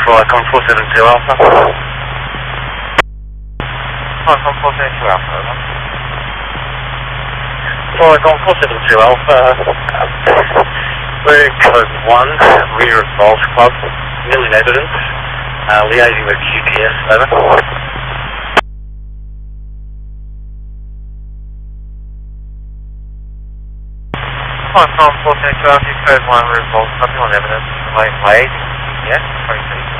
Icon 472 Alpha. Icon 472 Alpha, over. Icon 472 Alpha. We're code 1, rear of Bowls Club, million evidence, liaising with QTS, over. Icon 472 Alpha, code 1, rear of Bowls Club, million evidence, liaising with QTS, 23.